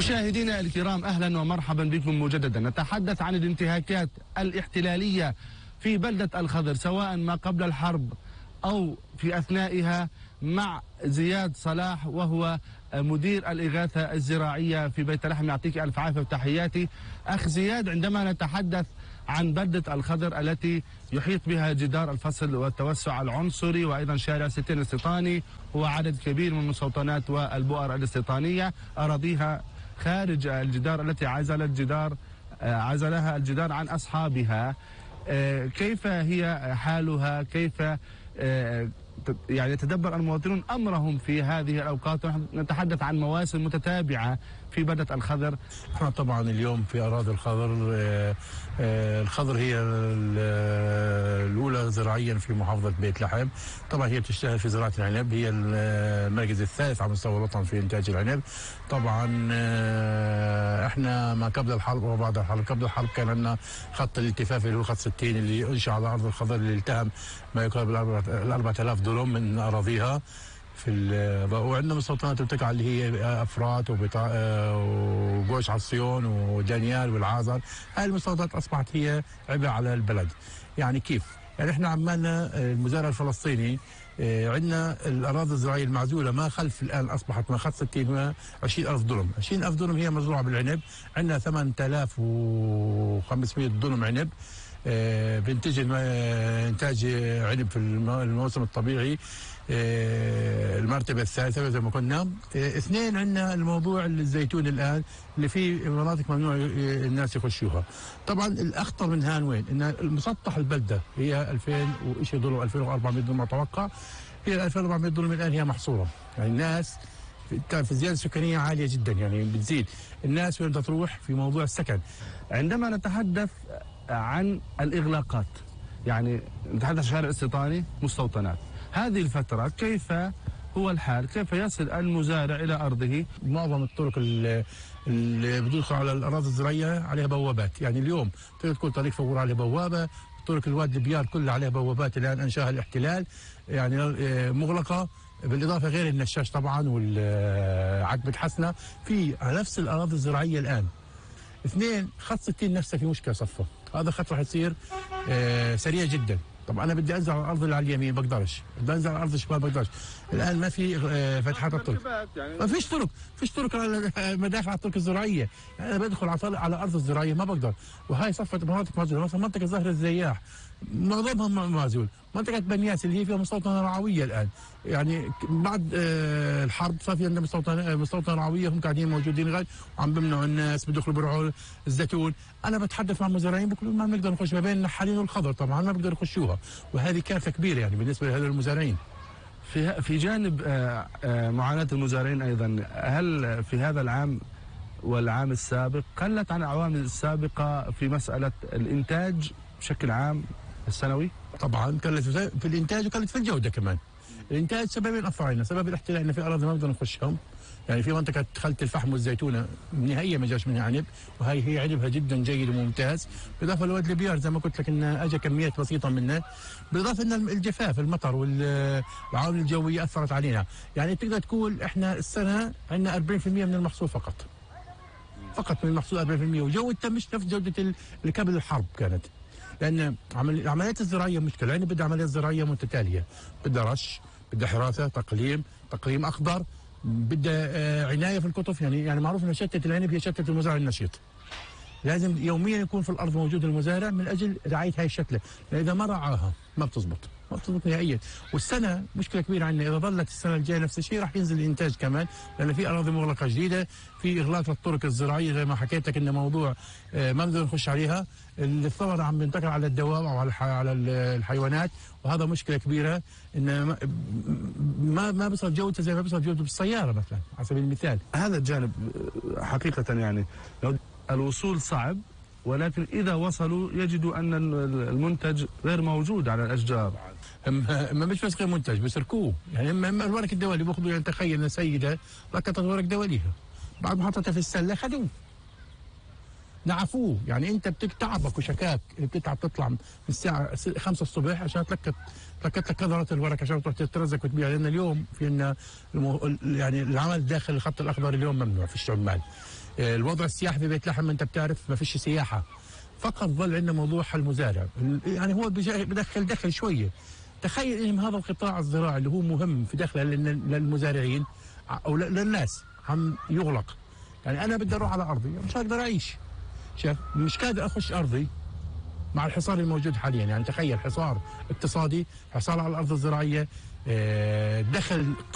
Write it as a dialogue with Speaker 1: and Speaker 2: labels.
Speaker 1: مشاهدينا الكرام، أهلا ومرحبا بكم مجددا. نتحدث عن الانتهاكات الاحتلالية في بلدة الخضر سواء ما قبل الحرب أو في أثنائها، مع زياد صلاح وهو مدير الإغاثة الزراعية في بيت لحم. يعطيك ألف عافية وتحياتي أخ زياد. عندما نتحدث عن بلدة الخضر التي يحيط بها جدار الفصل والتوسع العنصري وأيضا شارع 60 الاستيطاني، هو عدد كبير من المستوطنات والبؤر الاستيطانية أراضيها خارج الجدار التي عزلها الجدار عن أصحابها. كيف هي حالها؟ كيف يعني يتدبر المواطنون أمرهم في هذه الأوقات؟ نتحدث عن مواسم متتابعة في بلدة الخضر.
Speaker 2: احنا طبعا اليوم في أراضي الخضر. الخضر هي الأولى زراعيا في محافظة بيت لحم. طبعا هي بتشتغل في زراعة العنب، هي المركز الثالث على مستوى الوطن في إنتاج العنب. طبعا احنا ما قبل الحرب وبعد الحرب. قبل الحرب كان عندنا خط الالتفاف اللي هو خط 60 اللي انشأ على أرض الخضر، اللي التهم ما يقارب ال 4000 دولار من أراضيها وعندنا مستوطنات بتقع اللي هي افرات وجوش عصيون ودانيال والعازر. هاي المستوطنات اصبحت هي عبء على البلد. يعني كيف؟ يعني احنا عمالنا المزارع الفلسطيني عندنا الاراضي الزراعيه المعزوله ما خلف الان اصبحت ما خط 60 20,000 دونم. 20,000 دونم هي مزروعه بالعنب. عندنا 8500 دونم عنب بينتج انتاج عنب في الموسم الطبيعي المرتبة الثالثة زي ما كنا. اثنين، عندنا الموضوع الزيتون الآن اللي في مناطق ممنوع الناس يخشوها. طبعا الأخطر من هان وين؟ إن مسطح البلدة هي 2000 وإشي دولار، 2400 دولار أتوقع. هي 2400 دولار الآن هي محصورة. يعني الناس في زيادة سكانية عالية جدا، يعني بتزيد الناس وين تروح في موضوع السكن.
Speaker 1: عندما نتحدث عن الإغلاقات، يعني نتحدث عن شارع استيطاني مستوطنات، هذه الفترة كيف هو الحال؟ كيف يصل المزارع إلى أرضه؟
Speaker 2: معظم الطرق اللي بتدخل على الأراضي الزراعية عليها بوابات. يعني اليوم تقدر تكون طريق فور عليه بوابة، طرق الوادي البيار كلها عليها بوابات الآن أنشاها الاحتلال، يعني مغلقة. بالإضافة غير النشاش طبعا والعتبة حسنة في نفس الأراضي الزراعية الآن. اثنين، خط 60 نفسه في مشكلة صفة. هذا خط راح يصير سريع جدا. طب انا بدي انزل على الارض اللي على اليمين بقدرش، بدي انزل على الارض الشمال بقدرش. الان ما في فتحات الطرق، ما فيش طرق، على مدافع الطرق الزراعيه. يعني انا بدخل على الارض الزراعيه ما بقدر. وهي صفه مناطق معزوله، مثلا منطقه ظهر الزياح معظمها معزول. منطقه بنياس اللي هي فيها مستوطنه رعويه الان، يعني بعد الحرب صار في عندنا مستوطنه رعويه، هم قاعدين موجودين غاد وعم بمنعوا الناس بدخلوا برعوا الزيتون. انا بتحدث مع المزارعين بقول ما بنقدر نخش ما بين النحالين والخضر، طبعا ما بقدر يخشوها، وهذه كارثه كبيره يعني بالنسبه لهذول المزارعين.
Speaker 1: في جانب معاناه المزارعين ايضا، هل في هذا العام والعام السابق قلت عن الأعوام السابقة في مسألة الإنتاج بشكل عام السنوي؟
Speaker 2: طبعا قلت في الإنتاج وقلت في الجودة كمان. الإنتاج سببين أثرين، سبب الاحتلال إن في أراضي ما بدنا نخشهم. يعني في منطقة خلت الفحم والزيتونة نهائيا ما جاش منها عنب، وهي هي عنبها جدا جيد وممتاز. بالإضافة لواد البيار زي ما قلت لك إن أجى كميات بسيطة منه، بالإضافة إن الجفاف المطر والعوامل الجوية أثرت علينا. يعني تقدر تقول إحنا السنة عندنا 40% من المحصول فقط من المحصول 40%، وجودته مش نفس جودة اللي قبل الحرب كانت. لأن العمليات الزراعية مشكلة، يعني بدها عمليات زراعية متتالية، بدها رش، بدها حراسة، تقليم أخضر، بدها عناية في القطف. يعني معروف إن شتة العنب هي شتة المزارع النشيط. لازم يوميا يكون في الأرض موجود المزارع من أجل رعاية هاي الشتلة، لأن إذا ما رعاها ما بتزبط نهائيا. والسنه مشكله كبيره عندنا، اذا ظلت السنه الجايه نفس الشيء راح ينزل الانتاج كمان، لان في اراضي مغلقه جديده، في اغلاق للطرق الزراعيه زي ما حكيت لك، ان موضوع ما بنقدر نخش عليها. الثمر عم بينتقل على الدواب او على الحيوانات، وهذا مشكله كبيره. ان ما بيصل جودته زي ما بيصل جودته بالسياره مثلا على سبيل المثال.
Speaker 1: هذا الجانب حقيقه يعني الوصول صعب، ولكن إذا وصلوا يجدوا أن المنتج غير موجود على الأشجار.
Speaker 2: اما مش بس غير منتج، بيسرقوه. يعني اما الورق الدولي بياخذوا. يعني تخيل ان سيده لقطت ورق دوليها، بعد ما حطتها في السله خذوه نعفوه. يعني انت بتتعبك وشكاك بتتعب تطلع من الساعه 5 الصبح عشان تلقت لك قذره الورق عشان تروح تترزق وتبيع. لان اليوم في عندنا يعني العمل داخل الخط الاخضر اليوم ممنوع، فيش عمال. الوضع السياحي في بيت لحم انت بتعرف ما فيش سياحه، فقط ظل عندنا موضوع المزارع، يعني هو بدخل دخل شويه. تخيل ان هذا القطاع الزراعي اللي هو مهم في دخله للمزارعين او للناس عم يغلق. يعني انا بدي اروح على ارضي مش هقدر اعيش، شايف مش قادر اخش ارضي مع الحصار الموجود حاليا. يعني تخيل حصار اقتصادي، حصار على الارض الزراعيه، دخل